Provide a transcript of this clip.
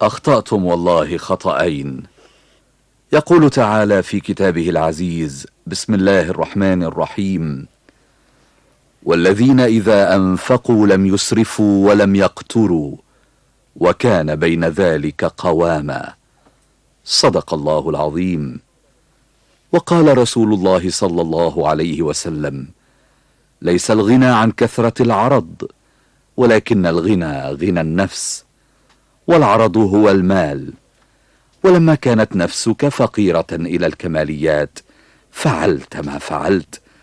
أخطأتم والله خطأين. يقول تعالى في كتابه العزيز: بسم الله الرحمن الرحيم: والذين إذا أنفقوا لم يسرفوا ولم يقتروا وكان بين ذلك قواما. صدق الله العظيم. وقال رسول الله صلى الله عليه وسلم: ليس الغنى عن كثرة العرض، ولكن الغنى غنى النفس، والعرض هو المال. ولما كانت نفسك فقيرة إلى الكماليات فعلت ما فعلت،